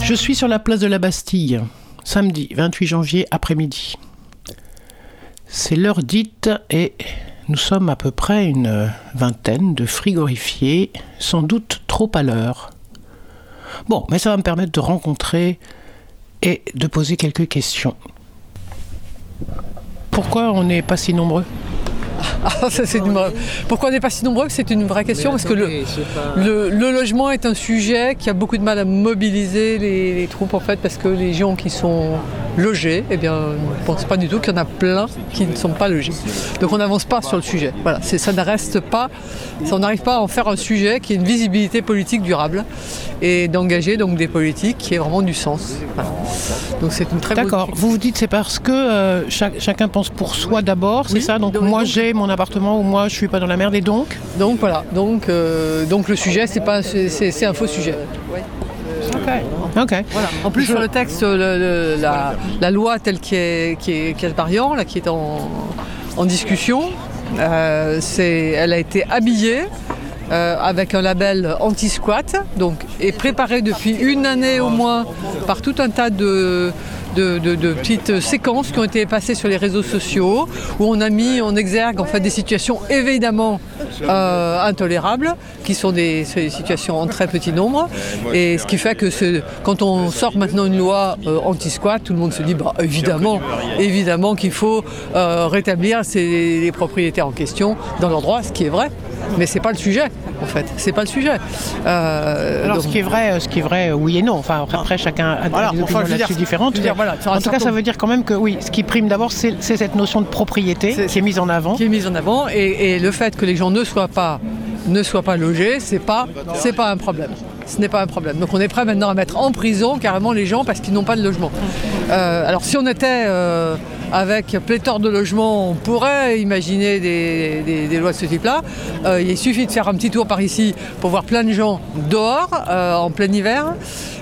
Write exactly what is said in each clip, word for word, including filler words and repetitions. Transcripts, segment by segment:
Je suis sur la place de la Bastille, samedi vingt-huit janvier après-midi. C'est l'heure dite et nous sommes à peu près une vingtaine de frigorifiés, sans doute trop à l'heure. Bon, mais ça va me permettre de rencontrer et de poser quelques questions. Pourquoi on n'est pas si nombreux ? Ah, ça, c'est une... Pourquoi on n'est pas si nombreux ? C'est une vraie question, parce que le, le, le logement est un sujet qui a beaucoup de mal à mobiliser les, les troupes, en fait, parce que les gens qui sont logés, eh bien, ne pensent pas du tout qu'il y en a plein qui ne sont pas logés. Donc on n'avance pas sur le sujet. Voilà, c'est, ça ne reste pas, ça, on n'arrive pas à en faire un sujet qui ait une visibilité politique durable et d'engager donc des politiques qui aient vraiment du sens. Voilà. Donc c'est une très bonne... D'accord. Vous vous dites c'est parce que euh, chaque, chacun pense pour soi d'abord, c'est oui, ça donc, donc moi donc, j'ai mon appartement ou moi je suis pas dans la merde et donc Donc voilà. Donc euh, donc le sujet c'est pas c'est, c'est, c'est un faux sujet. Ouais. Ok. Ok. Voilà. En plus, je... sur le texte, le, le, la, la loi telle qui est, qui est, qui est variant, là, qui est en, en discussion, euh, c'est, elle a été habillée euh, avec un label anti-squat, donc est préparée depuis une année au moins par tout un tas de De, de, de petites séquences qui ont été passées sur les réseaux sociaux où on a mis en exergue en fait des situations évidemment euh, intolérables qui sont des, des situations en très petit nombre et ce qui fait que ce, quand on sort maintenant une loi euh, anti-squat, tout le monde se dit bah, évidemment, évidemment qu'il faut euh, rétablir ces, les propriétaires en question dans leurs droits, ce qui est vrai. Mais c'est pas le sujet, en fait. C'est pas le sujet. Euh, Alors, donc... ce qui est vrai, ce qui est vrai, oui et non. Enfin, après, chacun a voilà, des opinions enfin, là-dessus différentes. Dire, voilà, en tout cas, ça veut dire quand même que oui, ce qui prime d'abord, c'est, c'est cette notion de propriété c'est, qui est mise en avant. Qui est mise en avant, et, et le fait que les gens ne soient pas, ne soient pas logés, c'est pas, c'est pas un problème. Ce n'est pas un problème. Donc, on est prêt maintenant à mettre en prison carrément les gens parce qu'ils n'ont pas de logement. Euh, alors, si on était euh, avec pléthore de logements, on pourrait imaginer des, des, des lois de ce type-là. Euh, il suffit de faire un petit tour par ici pour voir plein de gens dehors, euh, en plein hiver.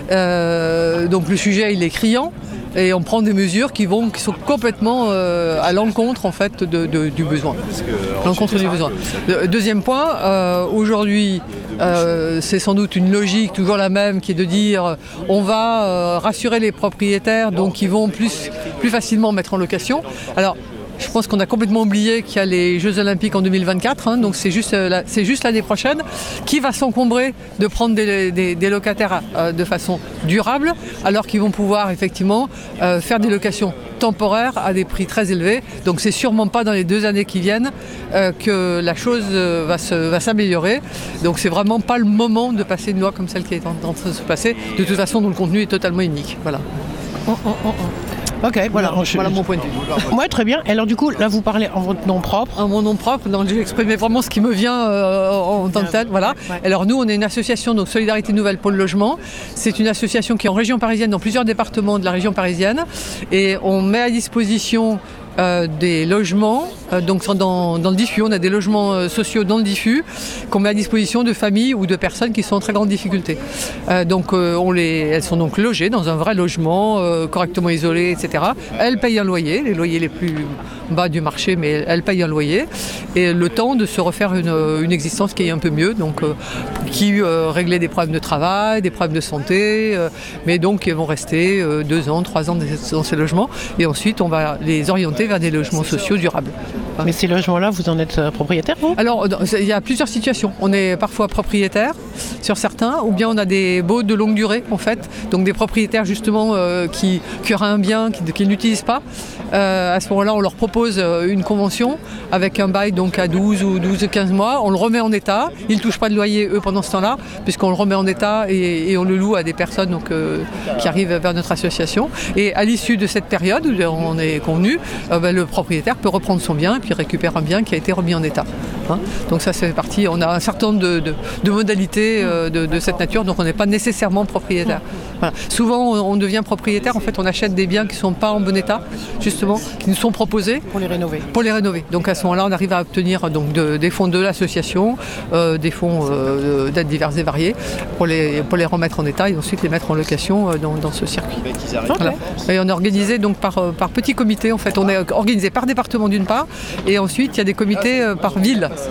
Euh, donc le sujet, il est criant. Et on prend des mesures qui, vont, qui sont complètement euh, à l'encontre en fait, de, de, du besoin. L'encontre du besoin. Le deuxième point, euh, aujourd'hui, euh, c'est sans doute une logique toujours la même qui est de dire on va euh, rassurer les propriétaires, donc ils vont plus, plus facilement mettre en location. Alors, je pense qu'on a complètement oublié qu'il y a les Jeux Olympiques en deux mille vingt-quatre, hein, donc c'est juste, la, c'est juste l'année prochaine. Qui va s'encombrer de prendre des, des, des locataires euh, de façon durable, alors qu'ils vont pouvoir effectivement euh, faire des locations temporaires à des prix très élevés. Donc c'est sûrement pas dans les deux années qui viennent euh, que la chose euh, va, se, va s'améliorer. Donc c'est vraiment pas le moment de passer une loi comme celle qui est en, en train de se passer, de toute façon dont le contenu est totalement unique. Voilà. Oh, oh, oh, oh. Ok, voilà, voilà, je, voilà mon point de vue. Ouais, très bien. Alors du coup, là, vous parlez en votre nom propre. En mon nom propre, donc j'ai exprimé vraiment ce qui me vient euh, en tant que tel. Voilà. Ouais. Alors nous, on est une association, donc Solidarité Nouvelle pour le Logement. C'est une association qui est en région parisienne, dans plusieurs départements de la région parisienne, et on met à disposition Euh, des logements, euh, donc dans, dans le diffus, on a des logements euh, sociaux dans le diffus qu'on met à disposition de familles ou de personnes qui sont en très grande difficulté. Euh, donc euh, on les, elles sont donc logées dans un vrai logement, euh, correctement isolé, et cetera. Elles payent un loyer, les loyers les plus bas du marché, mais elles payent un loyer, et le temps de se refaire une, une existence qui est un peu mieux, donc euh, qui euh, réglait des problèmes de travail, des problèmes de santé, euh, mais donc qui vont rester euh, deux ans, trois ans dans ces logements, et ensuite on va les orienter vers des logements sociaux durables. Mais ces logements-là, vous en êtes propriétaire, vous ? Alors, il y a plusieurs situations. On est parfois propriétaire sur certains, ou bien on a des baux de longue durée, en fait. Donc des propriétaires, justement, euh, qui, qui auraient un bien qu'ils qui n'utilisent pas. Euh, à ce moment-là, on leur propose une convention avec un bail donc, à douze ou douze à quinze mois. On le remet en état. Ils ne touchent pas de loyer, eux, pendant ce temps-là, puisqu'on le remet en état et, et on le loue à des personnes donc, euh, qui arrivent vers notre association. Et à l'issue de cette période où on est convenu, euh, ben, le propriétaire peut reprendre son bien et puis récupère un bien qui a été remis en état. Hein, donc ça, c'est parti. On a un certain nombre de, de, de modalités euh, de, de cette nature, donc on n'est pas nécessairement propriétaire. Voilà. Souvent, on, on devient propriétaire. En fait, on achète des biens qui ne sont pas en bon état, justement, qui nous sont proposés pour les rénover. Pour les rénover. Donc à ce moment-là, on arrive à obtenir donc de, des fonds de l'association, euh, des fonds euh, d'aides diverses et variées, pour les pour les remettre en état et ensuite les mettre en location euh, dans, dans ce circuit. Voilà. Et on est organisé donc par par petits comités. En fait, on est organisé par département d'une part, et ensuite il y a des comités euh, par ville.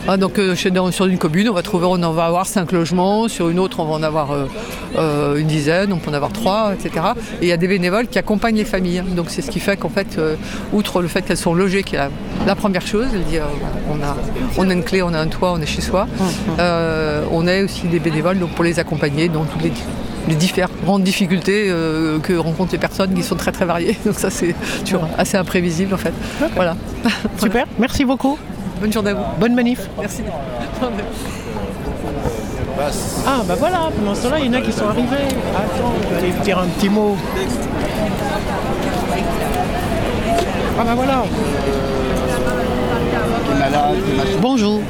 Ah, donc euh, chez, dans, sur une commune, on va trouver, on en va avoir cinq logements, sur une autre, on va en avoir euh, euh, une dizaine, on peut en avoir trois, et cetera. Et il y a des bénévoles qui accompagnent les familles. Donc c'est ce qui fait qu'en fait, euh, outre le fait qu'elles sont logées, qui est la, la première chose, dire, euh, on, a, on a une clé, on a un toit, on est chez soi, euh, on a aussi des bénévoles donc, pour les accompagner dans toutes les les différentes difficultés euh, que rencontrent les personnes qui sont très très variées. Donc ça c'est toujours assez imprévisible en fait. Okay. Voilà. Super, merci beaucoup. Bonne journée à vous. Bonne manif. Merci. Ah bah voilà, pendant ce temps-là, il y en a qui sont arrivés. Attends, je vais aller vous dire un petit mot. Ah bah voilà. Bonjour.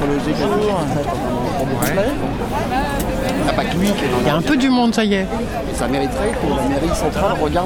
Il y a un peu du monde, ça y est. Ça mériterait que la mairie centrale regarde.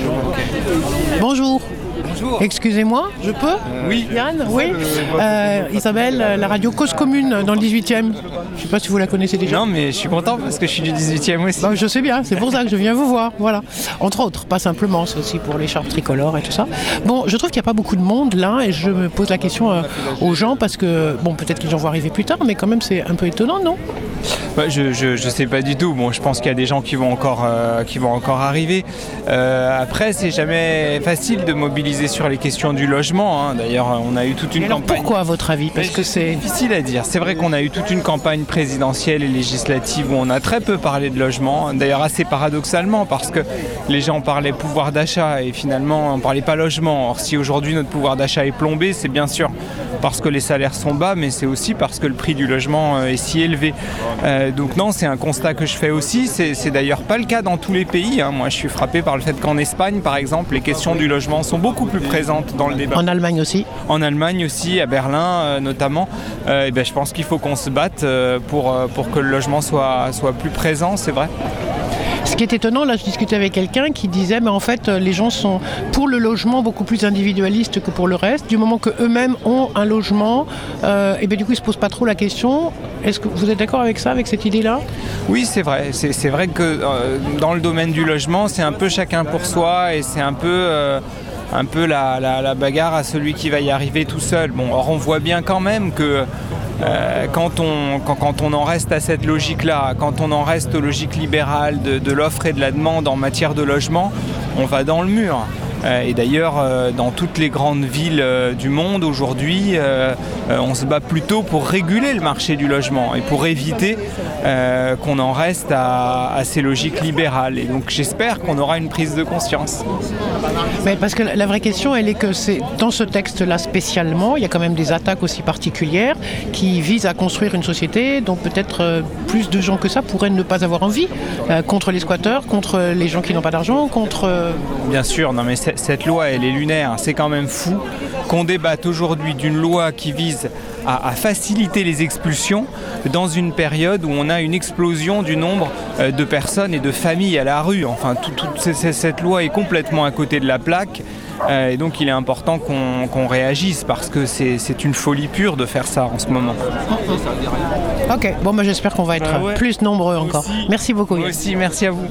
Bonjour. Bonjour. Excusez-moi, je peux euh, Oui. Yann Oui. Euh, Isabelle, la radio Cause Commune dans le dix-huitième. Je ne sais pas si vous la connaissez déjà. Non, mais je suis content parce que je suis du dix-huitième aussi. Bah, je sais bien, c'est pour ça que je viens vous voir. Voilà. Entre autres, pas simplement, c'est aussi pour l'écharpe tricolore et tout ça. Bon, je trouve qu'il n'y a pas beaucoup de monde là et je me pose la question euh, aux gens parce que, bon, peut-être que les gens vont arriver plus tard, mais quand même c'est un peu étonnant, non ? Bah, je, je, je sais pas du tout. Bon, je pense qu'il y a des gens qui vont encore, euh, qui vont encore arriver. Euh, après, c'est jamais facile de mobiliser sur les questions du logement. Hein. D'ailleurs, on a eu toute une et alors, campagne. Pourquoi, à votre avis ? Parce Mais que c'est difficile à dire. C'est vrai qu'on a eu toute une campagne présidentielle et législative où on a très peu parlé de logement. D'ailleurs, assez paradoxalement, parce que les gens parlaient pouvoir d'achat et finalement, on parlait pas logement. Or, si aujourd'hui notre pouvoir d'achat est plombé, c'est bien sûr parce que les salaires sont bas, mais c'est aussi parce que le prix du logement est si élevé. Euh, donc non, c'est un constat que je fais aussi. C'est, c'est d'ailleurs pas le cas dans tous les pays. Hein. Moi, je suis frappé par le fait qu'en Espagne, par exemple, les questions du logement sont beaucoup plus présentes dans le débat. En Allemagne aussi. En Allemagne aussi, à Berlin euh, notamment. Euh, et ben, je pense qu'il faut qu'on se batte euh, pour, euh, pour que le logement soit, soit plus présent, c'est vrai. Ce qui est étonnant, là je discutais avec quelqu'un qui disait mais en fait les gens sont pour le logement beaucoup plus individualistes que pour le reste. Du moment qu'eux-mêmes ont un logement, euh, et bien du coup ils ne se posent pas trop la question. Est-ce que vous êtes d'accord avec ça, avec cette idée-là ? Oui, c'est vrai. C'est, c'est vrai que euh, dans le domaine du logement, c'est un peu chacun pour soi et c'est un peu... Euh, un peu la, la, la bagarre à celui qui va y arriver tout seul. Bon, or on voit bien quand même que euh, quand, on, quand, quand on en reste à cette logique-là, quand on en reste aux logiques libérales de, de l'offre et de la demande en matière de logement, on va dans le mur. Euh, et d'ailleurs, euh, dans toutes les grandes villes euh, du monde aujourd'hui, euh, euh, on se bat plutôt pour réguler le marché du logement et pour éviter euh, qu'on en reste à, à ces logiques libérales. Et donc j'espère qu'on aura une prise de conscience. Mais parce que la vraie question, elle est que c'est dans ce texte-là spécialement, il y a quand même des attaques aussi particulières qui visent à construire une société dont peut-être euh, plus de gens que ça pourraient ne pas avoir envie, euh, contre les squatteurs, contre les gens qui n'ont pas d'argent, contre... Euh... Bien sûr, non mais c'est, cette loi, elle est lunaire. C'est quand même fou qu'on débatte aujourd'hui d'une loi qui vise à, à faciliter les expulsions dans une période où on a une explosion du nombre euh, de personnes et de familles à la rue. Enfin, tout, tout, c'est, c'est, cette loi est complètement à côté de la plaque. Euh, et donc il est important qu'on, qu'on réagisse parce que c'est, c'est une folie pure de faire ça en ce moment. Ok, bon bah, j'espère qu'on va être bah ouais. plus nombreux encore. Aussi. Merci beaucoup. Moi aussi, merci à vous.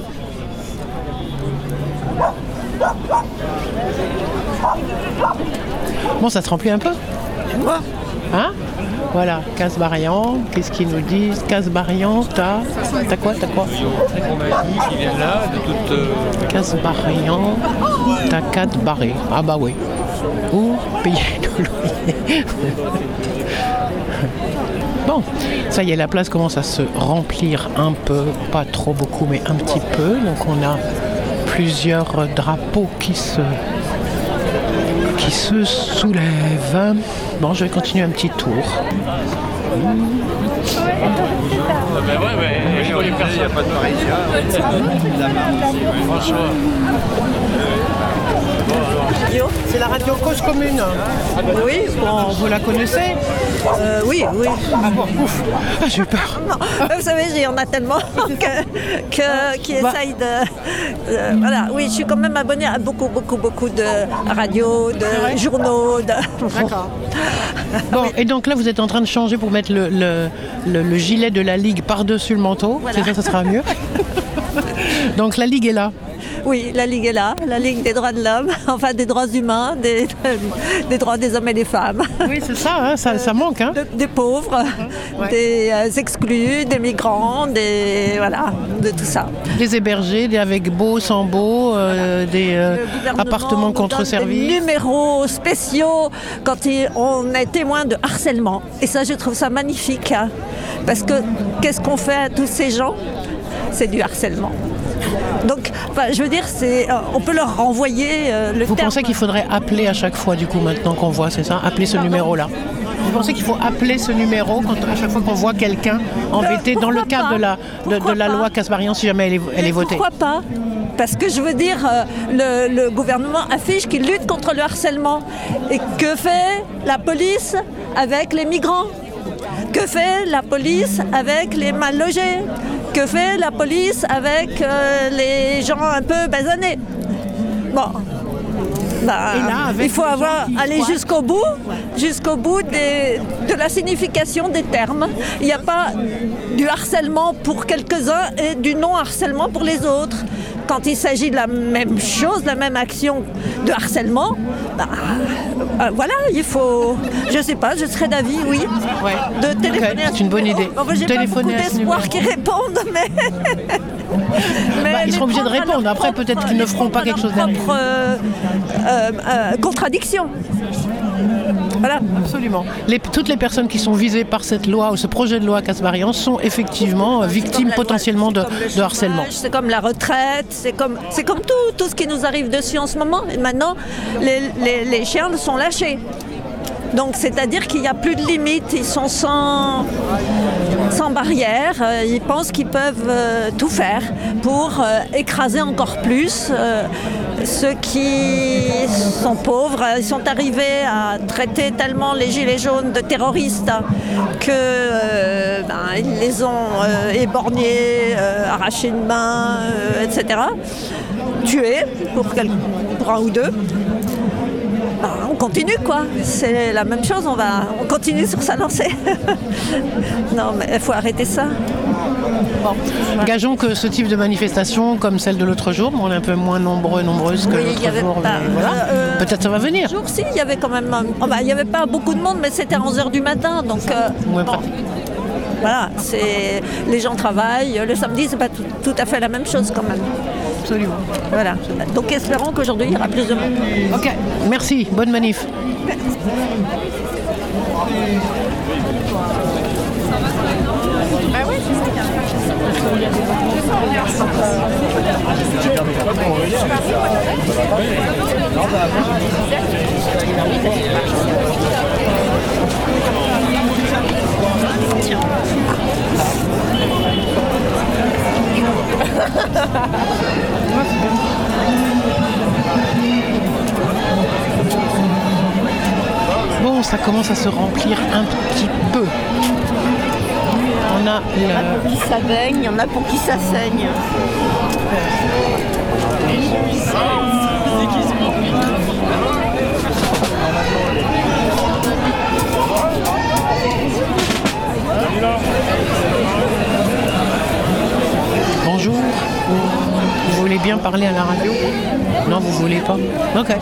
Bon, ça se remplit un peu. Quoi ? Hein ? Voilà, Casbarian, qu'est-ce qu'ils nous disent ? Casbarian, t'as... T'as quoi ? T'as quoi ? On m'a dit qu'ils viennent là, de toute... Euh... Casbarian, t'as quatre barrés. Ah bah oui. Ou payer le loyer. Bon, ça y est, la place commence à se remplir un peu, pas trop beaucoup, mais un petit peu. Donc on a plusieurs drapeaux qui se... qui se soulèvent. Bon, je vais continuer un petit tour. Ah ben ouais, mais je vois les personnes. Il n'y a pas de parisien. Franchement. C'est la radio Cause Commune. Oui. Bon, vous la connaissez ? euh, Oui, oui. Ah bon, ouf. Ah, j'ai eu peur. Non. Vous savez, il y en a tellement que, que, qui bah. essayent de... Euh, voilà, oui, je suis quand même abonnée à beaucoup, beaucoup, beaucoup de radios, de journaux. De... D'accord. Bon, et donc là, vous êtes en train de changer pour mettre le, le, le, le gilet de la Ligue par-dessus le manteau. Voilà. C'est ça, ça sera mieux. Donc la Ligue est là. Oui, la Ligue est là, la Ligue des droits de l'homme, enfin des droits humains, des, des droits des hommes et des femmes. Oui, c'est ça, hein, ça, ça manque. Hein. De, des pauvres, ouais. des euh, exclus, des migrants, des, voilà, de tout ça. Des hébergés, des avec beau, sans beau, euh, des euh, appartements contre service. Des numéros spéciaux quand il, on est témoin de harcèlement. Et ça, je trouve ça magnifique. Hein, parce que qu'est-ce qu'on fait à tous ces gens ? C'est du harcèlement. Donc, enfin, je veux dire, c'est, euh, on peut leur renvoyer euh, le Vous terme. pensez qu'il faudrait appeler à chaque fois, du coup, maintenant qu'on voit, c'est ça ? Appeler ce numéro-là ? Vous pensez qu'il faut appeler ce numéro quand, à chaque fois qu'on voit quelqu'un embêté euh, dans le cadre pas de la, de, de la loi Kasbarian, si jamais elle est, elle est votée ? Pourquoi pas ? Parce que je veux dire, euh, le, le gouvernement affiche qu'il lutte contre le harcèlement. Et que fait la police avec les migrants ? Que fait la police avec les mal logés ? Que fait la police avec euh, les gens un peu basanés ? Bon, bah, là, avec il faut avoir aller squattent. jusqu'au bout, jusqu'au bout des, de la signification des termes. Il n'y a pas du harcèlement pour quelques-uns et du non-harcèlement pour les autres. Quand il s'agit de la même chose, de la même action de harcèlement, bah, euh, voilà, il faut, je sais pas, je serais d'avis, oui, Ouais. de téléphoner. Okay, à c'est ce une bonne numéro. idée. Enfin, j'ai Téléphoner pas beaucoup à ce d'espoir numéro. qu'ils répondent, mais... mais Bah, ils les seront obligés de prendre à répondre. leur Après, propre- peut-être qu'ils ne feront pas à quelque leur chose derrière. propre, euh, euh, euh, contradiction. Voilà. Absolument. Les, toutes les personnes qui sont visées par cette loi ou ce projet de loi Kasbarian sont effectivement euh, victimes la- potentiellement de, c'est comme le de harcèlement. chômage, c'est comme la retraite, c'est comme, c'est comme tout, tout ce qui nous arrive dessus en ce moment. Et maintenant, les, les, les chiens sont lâchés. Donc, c'est-à-dire qu'il n'y a plus de limites, ils sont sans, sans barrière, euh, ils pensent qu'ils peuvent euh, tout faire pour euh, écraser encore plus euh, ceux qui sont pauvres. Ils sont arrivés à traiter tellement les gilets jaunes de terroristes que euh, ben, ils les ont euh, éborgnés, euh, arrachés une main, euh, et cetera. Tués pour, quel- pour un ou deux. Ben, on continue quoi, c'est la même chose, on, va, on continue sur sa lancée. Non mais il faut arrêter ça. Bon. Gageons que ce type de manifestation, comme celle de l'autre jour, bon, on est un peu moins nombreux, nombreuses que Oui, il y l'autre avait jour, pas- mais voilà. euh, Peut-être ça va venir. Le jour si, il y avait quand même, un- oh, ben, il n'y avait pas beaucoup de monde mais c'était à onze heures du matin donc euh, Moins bon, pratique. voilà, c'est, les gens travaillent, le samedi c'est pas tout, tout à fait la même chose quand même. Absolument. Voilà, donc espérons qu'aujourd'hui il y aura plus de monde. Ok, merci, bonne manif. Bon, ça commence à se remplir un petit peu. On a le... Pour qui ça baigne, il y en a pour qui ça saigne. Bonjour. Vous voulez bien parler à la radio ? Non, vous voulez pas ? Ok.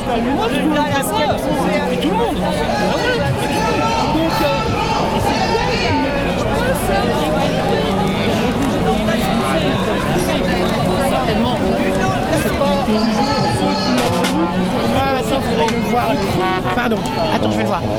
Ah, attends, faudrait le voir. Pardon, attends, je vais le voir.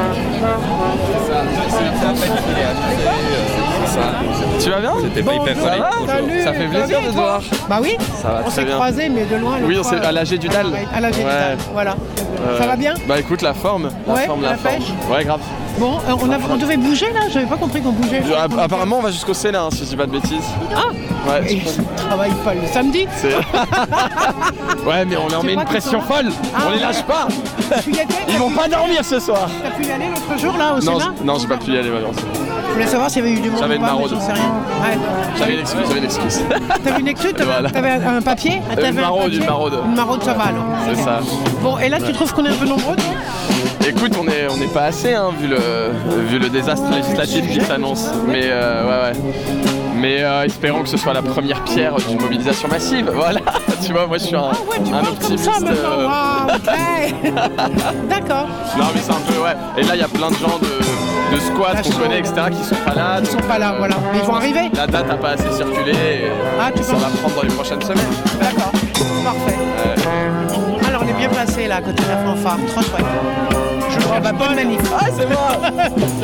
Tu vas bien? C'était pas hyper Bonjour. collé. Salut, Ça fait ça plaisir va, de te toi voir. Bah oui, Ça va on très s'est bien. croisés, mais de loin. Oui, l'autre on s'est fois. à l'A G du Dal. À la Génitale, Ouais. voilà. Euh, Ça va bien? Bah écoute, la forme. La Ouais, forme, la, la forme. pêche. Ouais, grave. Bon, euh, on, a- on devait bouger là, j'avais pas compris qu'on bougeait. Je- app- apparemment, on va jusqu'au Sénat, hein, si je dis pas de bêtises. Ah Ouais, Et on travaille pas le samedi. c'est... ouais, mais on leur C'est met pas une qu'ils pression sont- folle. Ah, on les ouais. lâche pas. Tu y étais, Ils vont pas dormir ce soir. T'as pu y aller l'autre jour là au Non, Sénat? j'- non, j'ai pas pu y aller, malheureusement. Je voulais savoir s'il y avait eu du monde. J'avais ou une pas, mais maraude. j'en sais rien. Ouais. J'avais une excuse, j'avais une excuse. T'avais une excuse? T'avais Voilà. t'avais un un papier? Ah, t'avais Une un maraude, papier une maraude. Une maraude, ça va alors. C'est ça. Bon, et là tu trouves qu'on est un peu nombreux toi? Écoute, on est, on est pas assez, hein, vu le, vu le désastre législatif qui s'annonce. Mais euh, ouais, ouais. Mais euh, espérons que ce soit la première pierre d'une mobilisation massive. Voilà, tu vois, moi je suis un, Ah ouais, tu un vois optimiste. comme ça maintenant. euh, Ah, ok. D'accord. Non mais c'est un peu, ouais. Et là il y a plein de gens de, de squats qu'on connaît, et cetera qui sont pas là. Ils sont pas là, voilà. Mais ils vont arriver. La date n'a pas assez circulé et Ah, tu ça penses va prendre dans les prochaines semaines. D'accord. Parfait. Euh, Alors, on est bien placé là, à côté de la fanfare. Trop chouette. Je vois ma bonne manif. Ah, c'est moi.